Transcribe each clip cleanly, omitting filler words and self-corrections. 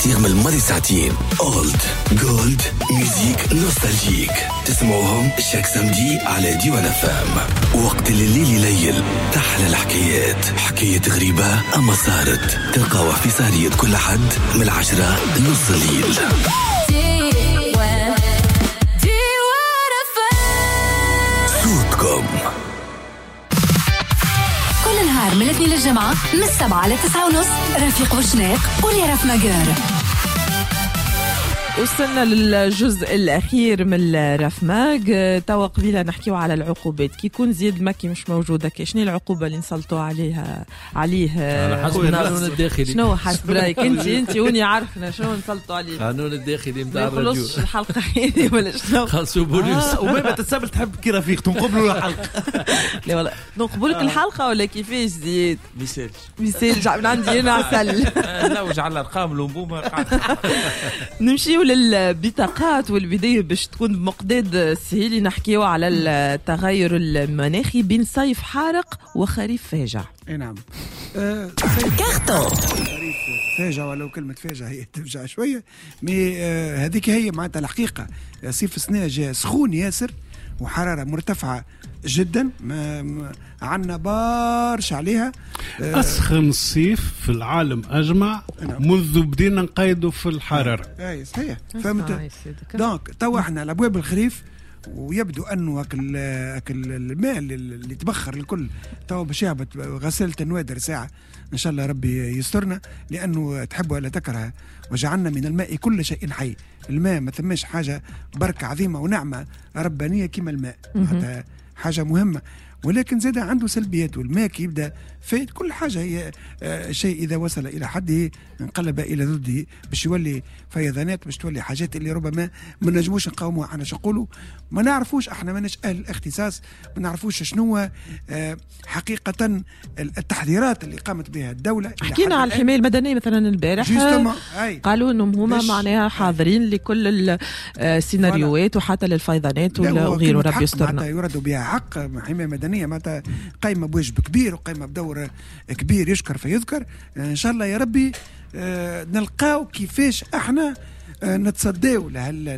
أساطير من الماضي ساعتين. أولد جولد ميوزيك نوستالجيك تسمعوهم شاك سمدي على ديوان فام. وقت الليل يليل تحلى الحكايات، حكاية غريبة أما صارت، تلقاوها في سهرية كل حد من 10 لنص الليل. صوتكم كل نهار من الاثنين للجمعة من 7 ل 9:30. رفيق وشناق وليرف مجار. وصلنا للجزء الأخير من الرفماج. توا قبيلة نحكيو على العقوبات. كي يكون زياد مكي مش موجودة شنو العقوبة اللي نسلطوا عليه على حسب القانون الداخلي؟ شنو حسب رايك انت وني عارفنا شنو نسلطوا عليه؟ القانون الداخلي نتاع الراديو. خلص الحلقة هذه ولا شنو؟ خلصوا بوليس. وما تتسبل تحب كي رفيق تنقبلوا الحلقة. لا والله نقبلك الحلقة ولا كيفاش زياد؟ مثال جاب من عندي أنا عسل. لا وجعل الأرقام الأنبوبة. نمشيو للبطاقات والبداية باش تكون بمقداد السهيلي. نحكيو على التغير المناخي بين صيف حارق وخريف فاجع. اي نعم. كارتون خريف فاجع، ولو كلمة فاجع هي تفجع شوية، مي هذيك هي معناتها الحقيقة. صيف السنة جاء سخون ياسر وحرارة مرتفعة جدا، عنا برشا عليها. أسخن صيف في العالم أجمع منذ بدينا نقيدوا في الحرارة. أي صحيح، فهمت. دونك توا احنا على أبواب الخريف، ويبدو أنه أكل الماء اللي تبخر الكل توا باش يهبط غسالة النوادر ساعة إن شاء الله ربي يسترنا، لأنه تحب ولا تكره وجعلنا من الماء كل شيء حي. الماء ما ثماش حاجة بركة عظيمة ونعمة ربانية كما الماء، حاجة مهمة، ولكن زاد عنده سلبيات. والماء كي يبدا فايت كل حاجه هي شيء اذا وصل الى حده انقلب الى ضده، باش يولي فيضانات، باش تولي حاجات اللي ربما ما نجموش نقاوموها. احنا نقولوا ما نعرفوش، احنا ماناش اهل الاختصاص، ما نعرفوش شنو حقيقه التحذيرات اللي قامت بها الدوله. حكينا على الحمايه المدنيه مثلا البارح، قالوا انهم هما معناها حاضرين لكل السيناريوهات وحتى للفيضانات وغيره. ربي يسترنا. يردوا بها حق. حمايه مدنيه معناتها قايمه بواجب كبير وقايمه بدور كبير يشكر فيذكر. ان شاء الله يا ربي نلقاو كيفاش احنا نتصداو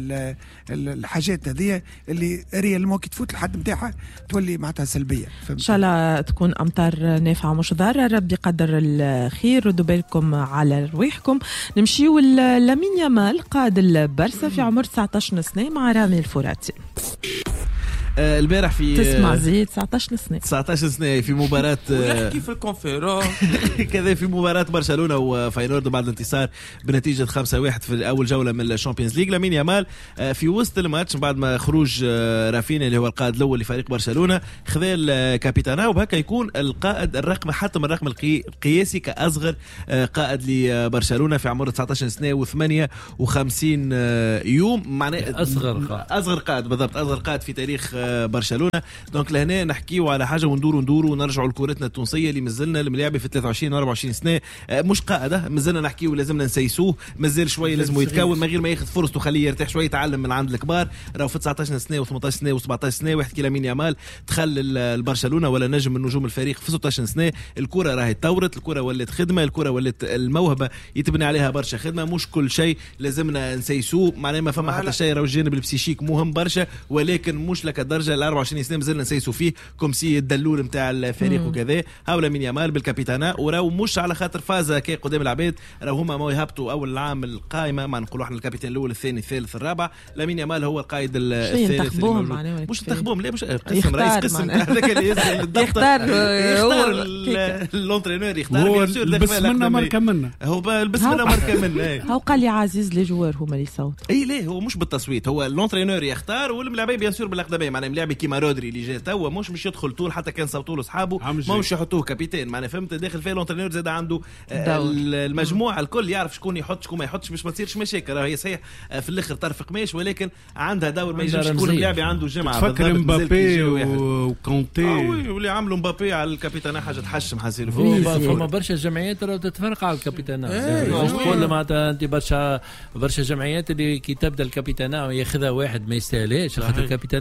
الحاجات هذه اللي ريال موكي تفوت الحد نتاعها تولي معناتها سلبيه. ان شاء الله تكون امطار نافعه مش ضاره. ربي يقدر الخير. ردوا بالكم على رواحكم. نمشيو لامين يامال قائد البرسا في عمر 19 سنه مع رامي الفراتي. البارح في تسمع زيد 19 سنة في مباراة يحكي في الكونفيرون كذا في مباراة برشلونة وفاينورد بعد الانتصار بنتيجة 5-1 في أول جولة من الشامبيونز ليج. لامين يامال في وسط الماتش بعد ما خروج رافينيا اللي هو القائد الأول لفريق برشلونة خذ الكابيتانا، وبهكا يكون القائد الرقم حتى من الرقم القياسي كأصغر قائد لبرشلونة في عمر 19 سنة و58 يوم. معناه أصغر قائد بالضبط، أصغر قائد في تاريخ برشلونة. دونك لهنا نحكيو على حاجة وندوروا ونرجعوا لكورتنا التونسية اللي مازلنا الملاعب في 23 و 24 سنة مش قائدة، مازلنا نحكيو لازمنا نسيسوه، مازال شوية لازم يتكون من غير ما ياخذ فرصته وخليه يرتاح شوية يتعلم من عند الكبار. راهو في 19 سنة و18 سنة و17 سنة واحد كي لامين يامال دخل البرشلونة ولا نجم من نجوم الفريق في 16 سنة. الكرة راهي تطورت، الكرة ولت خدمة، الكرة ولت الموهبة يتبني عليها برشا خدمة، مش كل شيء لازمنا نسيسوه. معناه ما فما حتى شيء، راهو الجانب البسيشيك مهم برشا، ولكن مش لك الدرجة ال 24 سنة مازلنا نسيسوا فيه كومسي الدلول نتاع الفريق وكذا. هاولا من يامال بالكابيتانا، وراو مش على خاطر فازا كي قدام العباد، راو هما ما يهبطوا اول عام القائمة، ما نقولوا احنا الكابيتان الأول الثاني الثالث الرابع. لامين يامال هو القائد الثالث. مش تخبوهم لا، مش قسم رئيس قسم هذاك اللي يختار هو اللونترينور يختار بس منا مركه منا هو بس منا مركه منا. هو قال لي عزيز لي جوار هما اللي يصوتوا. اي ليه هو مش بالتصويت، هو اللونترينور يختار والملاعبين بيان سور بالاقدميه. معناها ملاعبي كيما رودري اللي جا توا مش يدخل طول حتى كان صوتوا له اصحابه مش يحطوه كابيتان. معناها فهمت داخل فيه اللونترينور زاد عنده المجموعه الكل يعرف شكون يحط شكون ما يحطش باش ما تصيرش مشاكل. هي صحيح في الاخر طرف قماش، ولكن عندها دور ما يجيش يكون ملاعبي عنده جمعه. فكر مبابي وكونتي واللي عملوا مبابي على الكابيتان حاجه تحشم حسير فما برشا جمعيات راهو تتفرق على الكابيتان. كل ما انت برشا جمعيات اللي كي تبدا الكابيتان وياخذها واحد ما يستاهلش، خاطر الكابيتان راهو فيها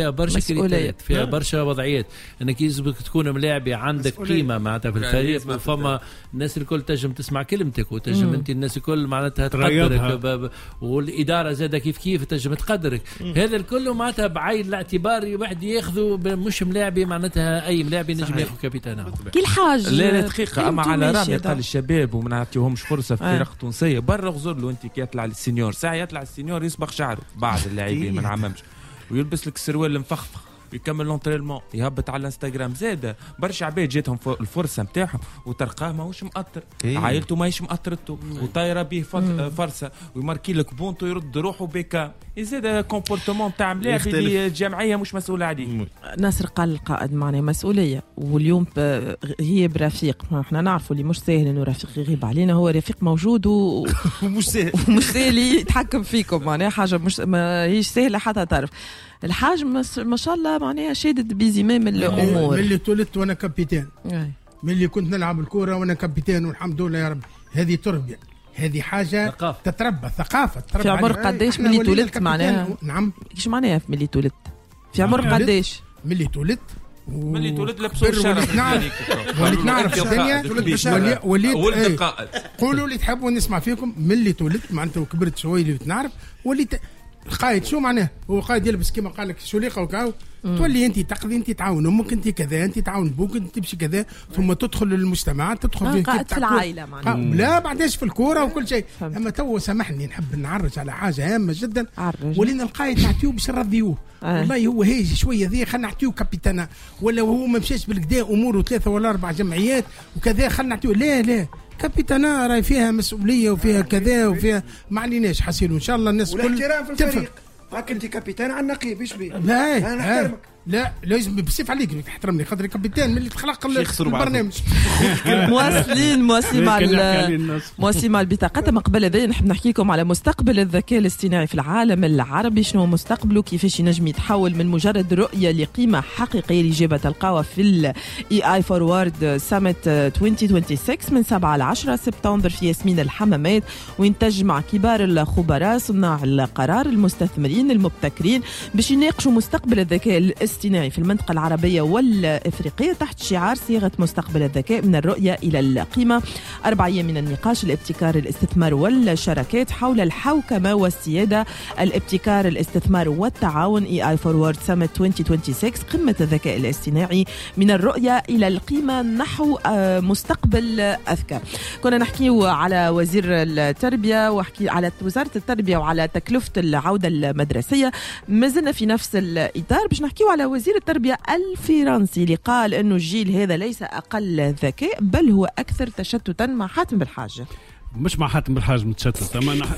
فيها برشا كريتيرات، فيها برشا وضعيات، انك يلزمك تكون ملاعبي عندك قيمه معناتها في الفريق، وفما الناس الكل تنجم تسمع كلمتك، وتنجم انت الناس الكل معناتها تقدرك، والاداره زاده كيف تنجم تقدرك. هذا الكل معناتها بعين الاعتبار واحد ياخذوا مش ملاعبي معناتها اي ملاعبي نجم ياخذ كابيتان كي الحاج. لا دقيقه، اما على رامي قال الشباب وما نعطيهمش فرصه في فرق تونسيه برا، غزر له انت كي يطلع للسينيور ساعه يطلع السينيور يصبغ شعره بعض اللاعبين ما نعممش، ويلبس لك السروال المفخفخ يكمل لونترينمون يهبط على الانستغرام. زاد برشا عباد جاتهم الفرصه نتاعهم وتلقاه ماهوش مأطر، عائلته ماهيش مأطرته، وطايره به فرصه ويماركي لك بونتو يرد روحه بكا. زاد كومبورتمون تاع ملاعب اللي الجمعيه مش مسؤوله عليه. ناصر قال القائد معناه مسؤوليه، واليوم هي برفيق، احنا نعرفوا اللي مش سهل انه رفيق يغيب علينا، هو رفيق موجود ومش سهل ومش سهل يتحكم فيكم، معناها حاجه مش ما هيش سهله حتى تعرف. الحاج ما شاء الله معناها شادد بزمام الامور. من اللي تولدت وانا كابيتان، من اللي كنت نلعب الكوره وانا كابيتان، والحمد لله يا رب. هذه تربيه، هذه حاجه تتربى، ثقافه تتربى. في عمر قداش من اللي تولدت معناها؟ نعم ايش معناها من اللي تولدت؟ في عمر قداش؟ من اللي تولدت من اللي تولد لبسوا الشرف، وليت نعرف الدنيا، وليت قولوا اللي تحبوا نسمع فيكم. من اللي تولدت معناتها وكبرت شويه اللي تعرف، وليت القائد شو معناه؟ هو قائد يلبس كما قال لك شليقه وكاو، تولي انت تقضي، انت تعاون امك، انت كذا، انت تعاون بوك، انت تمشي كذا، ثم تدخل للمجتمع، تدخل في قائد في العائله معناها. لا بعدش في الكوره وكل شيء. اما تو سامحني نحب نعرج على حاجه هامه جدا، ولينا القائد نعطيوه باش نرضيوه. والله هو هيجي شويه ذي خلينا نعطيوه كابيتانا، ولا هو ما مشاش بالكدا اموره 3 ولا 4 جمعيات وكذا خلينا نعطيوه. لا كابيتانا راي فيها مسؤوليه وفيها كذا وفيها ما عليناش حسين، وان شاء الله الناس كل تفهم. هاك انت كابيتان على النقيب ايش بيه؟ لا انا نحترمك. لا لازم بصيف عليك تحترمني خاطر كابيتان من اللي تخلق البرنامج. مواسي مع البطاقة. ما قبل هذا نحب نحكي لكم على مستقبل الذكاء الاصطناعي في العالم العربي، شنو مستقبله، كيفاش ينجم يتحول من مجرد رؤية لقيمة حقيقية اللي جابها تلقاوها في الاي اي فورورد سامت 2026 من 7 ل 10 سبتمبر في ياسمين الحمامات، وين تجمع كبار الخبراء صناع القرار المستثمرين المبتكرين باش يناقشوا مستقبل الذكاء الاصطناعي في المنطقة العربية والإفريقية تحت شعار صياغة مستقبل الذكاء من الرؤية إلى القيمة. 4 أيام من النقاش، الابتكار، الاستثمار والشراكات حول الحوكمة والسيادة، الابتكار، الاستثمار والتعاون. اي فورورد سامت 2026 قمة الذكاء الاصطناعي من الرؤية إلى القيمة نحو مستقبل أذكى. كنا نحكي على وزير التربية وحكي على وزارة التربية وعلى تكلفة العودة المدرسية. ما زلنا في نفس الإطار باش نحكي على وزير التربية الفرنسي اللي قال انه الجيل هذا ليس اقل ذكاء بل هو اكثر تشتتا مع حاتم بالحاج. مش مع حاتم بالحاج متشتت، اما انا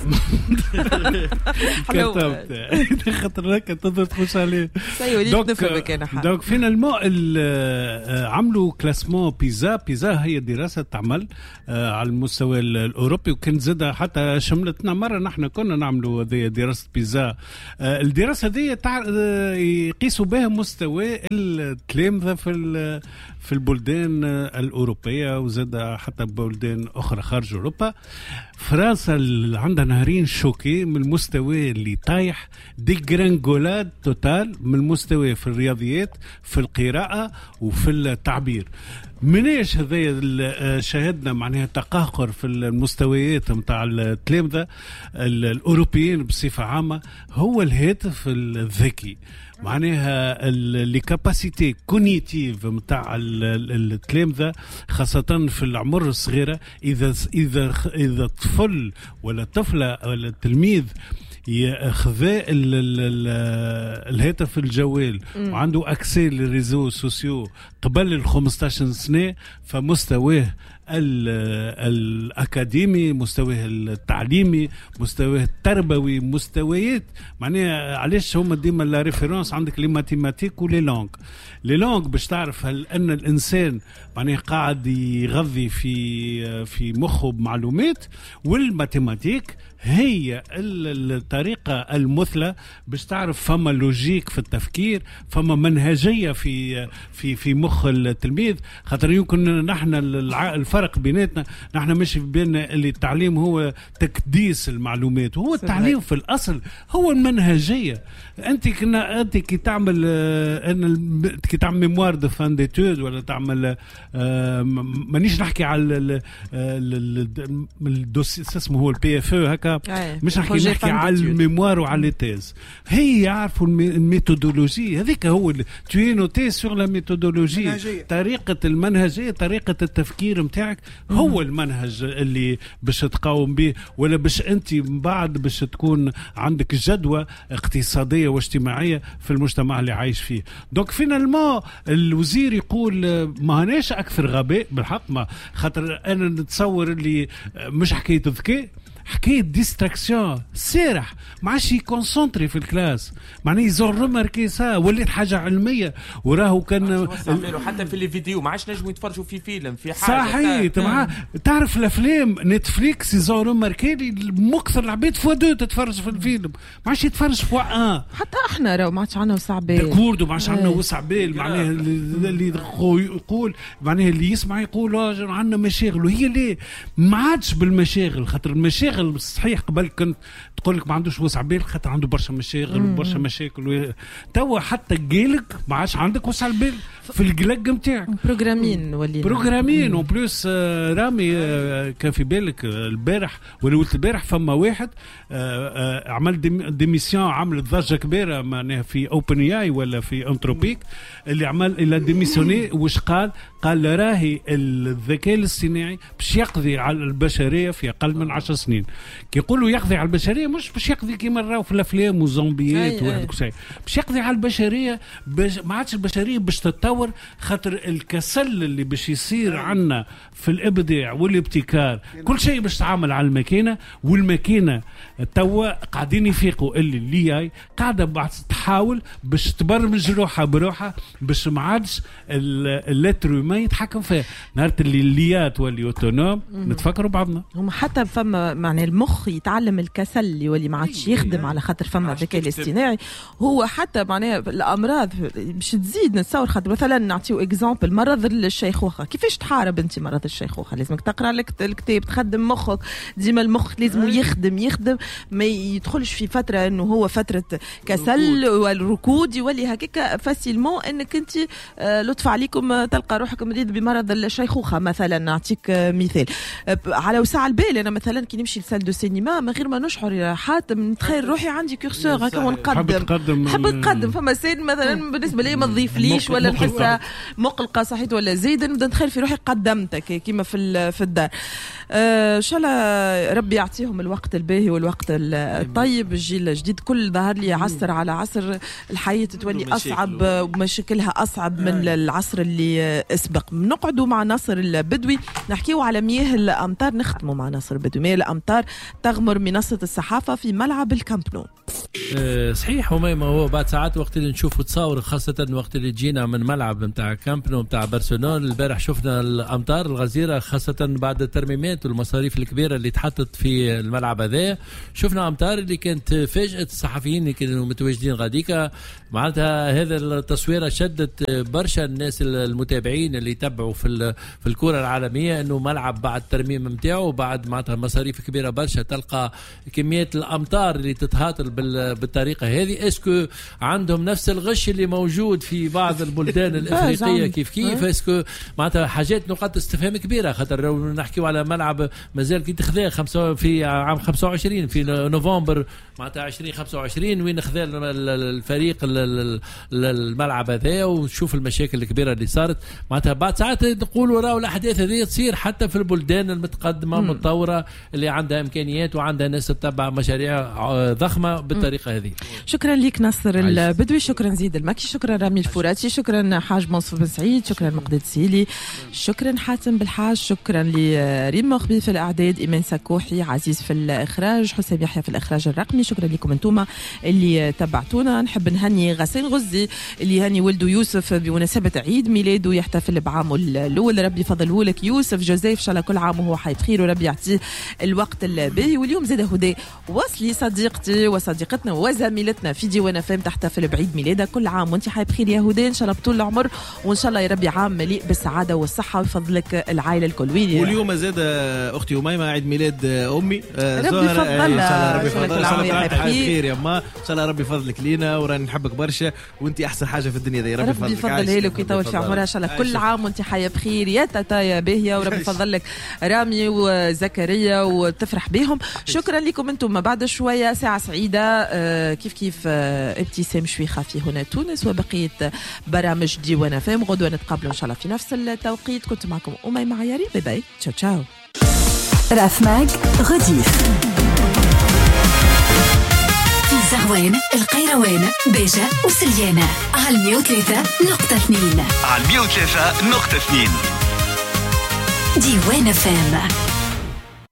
كتبت خاطر هكا تقدر تخش عليه. دونك فينالمون عملوا كلاسمون بيزا هي دراسه تعمل على المستوى الاوروبي، وكانت زاد حتى شملتنا مره نحن كنا نعملوا دراسه بيزا. الدراسه دي يقيسوا بها مستوى التلامذه في البلدان الأوروبية وزاد حتى بلدان أخرى خارج أوروبا. فرنسا اللي عندها نهارين شوكي من المستوى اللي طايح دي جرانجولاد توتال من المستوى في الرياضيات، في القراءة وفي التعبير. مناش هذا شاهدنا معناها تقهقر في المستويات متاع التلامذة الأوروبيين بصفة عامة. هو الهاتف الذكي معناها لي كاباسيتي كونيتيف متاع التلامذة خاصة في العمر الصغيرة. إذا طفل ولا طفلة ولا تلميذ ياخذ الهاتف الجوال وعنده اكسي للريزو سوسيو قبل 15 سنة، فمستواه الأكاديمي، مستواه التعليمي، مستواه التربوي، مستويات معناها. علاش هما ديما لا ريفيرونس عندك لي ماتيماتيك ولي لونغ. لي لونغ باش تعرف هل أن الإنسان معناها قاعد يغذي في مخه بمعلومات، والماتيماتيك هي الطريقة المثلى باش تعرف فما لوجيك في التفكير، فما منهجية في مخ التلميذ. خاطر يمكن نحن الفرق بيناتنا، نحن مش بين اللي التعليم هو تكديس المعلومات، وهو التعليم في الأصل هو المنهجية. أنت كي تعمل ميموار دو فان ديتود، ولا تعمل مانيش نحكي على الدوسي اسمه هو البي اف او هكا، مش نحكي على الميموار وعلى التيز. هي يعرفوا الميثودولوجي هذيك، هو توي نوتي سور لا ميثودولوجي، طريقة المنهجية، طريقة التفكير متاعك هو المنهج اللي باش تقاوم به، ولا باش انت بعد باش تكون عندك جدوى اقتصادية واجتماعية في المجتمع اللي عايش فيه. دونك فينالمون الوزير يقول ما هناش اكثر غباء بالحق، ما خاطر انا نتصور اللي مش حكاية ذكاء، حكاية ديستراكسيون، سيرح ما عادش يكونسونتري في الكلاس، معناه يزور رماركي سا ولات حاجة علمية. وراهو كان حتى في الفيديو ما عادش نجموا يتفرجوا في فيلم في حاجة صحيح. تعرف الافلام نتفليكس يزور رماركي مكثر العباد فوا دو تتفرج في الفيلم، ما عادش يتفرج فوا ان. حتى احنا راهو ما عادش عندنا وسع بال، داكوردو ما عادش عندنا وسع بال. معناه اللي يقول معناه اللي يسمع يقول عندنا مشاغل، وهي ليه ما عادش بالمشاغل. خاطر المشاغل صحيح قبل كنت تقول لك ما عندوش وسع بال خاطر عنده برشا مشاغل وبرشا مشاكل، توا حتى قالك ما عادش عندك وسع البال في القلق نتاعك. بروغرامين وبلوس رامي كان في بالك البارح ولا ولت البارح فما واحد عمل ديميسيون، عملت ضجه كبيره معناها في اوبن اي ولا في انتروبيك، اللي عمل الى ديميسيوني. وش قال راهي الذكاء الاصطناعي باش يقضي على البشريه في اقل من 10 سنين. كي يقولوا يقضي على البشريه مش باش يقضي كيما راهو في الافلام وزومبيات وهذاك الشيء، باش يقضي على البشريه. ما عادش البشريه باش تتطور، خاطر الكسل اللي باش يصير عنا في الابداع والابتكار كل شيء باش تعامل على الماكينه. والماكينه توا قاعدين يفيقوا اللي اي قاعده بعد تحاول باش تبرمج روحها بروحها باش ما عادش اللتر ما يتحكم فيها. نهار اللي تولي اوتونوم نتفكروا بعضنا. هم حتى فما معنى المخ يتعلم الكسل اللي يولي ما عادش يخدم على خاطر فما الذكاء الاصطناعي. هو حتى معناها الامراض باش تزيد نتصور. خاطر مثلا نعطيو اكزامبل مرض الشيخوخه، كيفاش تحارب انت مرض الشيخوخه؟ لازمك تقرا لك الكتاب، تخدم مخك ديما، المخ لازم يخدم ما يدخلش في فتره انه هو فتره كسل والركود يولي هكاك فاسيلمون انك انت لطف عليكم تلقى روحك مريض بمرض الشيخوخه. مثلا نعطيك مثال على وسع البال. انا مثلا كي نمشي لسال دو سينما من غير ما نشعر حاتم نتخيل روحي عندي كورسور هكا ونقدم حب نقدم فما سين مثلا بالنسبه لي ما تضيفليش ولا نحسها مقلقه صحيت ولا زايد نبدا نتخيل في روحي قدمتك كيما في الدار. ان شاء الله ربي يعطيهم الوقت الباهي والوقت الطيب. الجيل الجديد كل ظهر لي عصر على عصر الحياه تولي اصعب ومشاكلها اصعب من العصر اللي اسبق. نقعدوا مع ناصر البدوي نحكيو على مياه الامطار، نختموا مع ناصر البدوي. مياه الامطار تغمر منصه الصحافه في ملعب الكامب نو. صحيح وما هو بعد ساعات وقت اللي نشوفوا تصاور، خاصة وقت اللي جينا من ملعب متاع كامبنو متاع برشلونة البارح شفنا الأمطار الغزيرة، خاصة بعد الترميمات والمصاريف الكبيرة اللي تحطت في الملعب هذا. شفنا أمطار اللي كانت فاجأت الصحفيين اللي كانوا متواجدين غاديكا. معناتها هذا التصويرة شدت برشا الناس المتابعين اللي يتبعوا في الكرة العالمية، انه ملعب بعد الترميم متاعه بعد معناتها مصاريف كبيرة برشا تلقى كميات الأمطار اللي تتهاطل بالطريقة هذه. اسكو عندهم نفس الغش اللي موجود في بعض البلدان الافريقية كيف اسكو معناتها حاجات نقاط استفهام كبيرة. خاطر لو نحكيو على ملعب مازال كي تخذاه في عام 25 في نوفمبر معناتها 2025 وين خذا الفريق الملعب هذا، ونشوف المشاكل الكبيرة اللي صارت. معناتها بعد ساعات نقولوا راهو الاحداث هذه تصير حتى في البلدان المتقدمة المتطورة اللي عندها امكانيات وعندها ناس تتبع مشاريع ضخمة بالطريقة بالطريقه هذه. شكرا لك ناصر البدوي، شكرا زيد المكي، شكرا رامي الفوراتي، شكرا حاج منصور بن سعيد، شكرا مقداد سيلي، شكرا حاتم بالحاج، شكرا لريم مخبي في الاعداد، ايمان سكوحي، عزيز في الاخراج، حسام يحيى في الاخراج الرقمي. شكرا لكم انتم اللي تبعتونا. نحب نهني غسان غزي اللي هني ولده يوسف بمناسبه عيد ميلاده، يحتفل بعامه الاول. ربي يفضله لك يوسف جوزيف، ان شاء الله كل عام وهو حي بخير وربي يعطيه الوقت الباهي. واليوم زاد هدى وصلي صديقتي وصديقتنا وزميلتنا في ديوان فام تحتفل بعيد ميلادها. كل عام وانت حي بخير يا هدى، ان شاء الله بطول العمر، وان شاء الله يا ربي عام مليء بالسعاده والصحه ويفضلك العائله الكل. واليوم زاد اختي أميمة عيد ميلاد امي ربي يفضلها، ربي يفضلها خير يا اما، ان شاء الله ربي يفضلك لينا، وراني نحبك برشا وانت احسن حاجه في الدنيا دي. ربي يفضلها لك ويطول في عمرها ان شاء الله. كل عام وانت حيه بخير يا تاتا يا باهيه، وربي يفضل لك رامي وزكريا وتفرح بهم. شكرا لكم انتم. بعد شويه ساعه سعيده كيف ابتسام شويخه في هنا تونس وبقيه برامج ديوان فام. غدوه نتقابلوا ان شاء الله في نفس التوقيت. كنت معكم أميمة عياري، باي باي، تشاو تشاو. راف ماج غديف في زهوان، القيروان، بيجة وسليانة على 103.2 على 103.2 ديوان فام.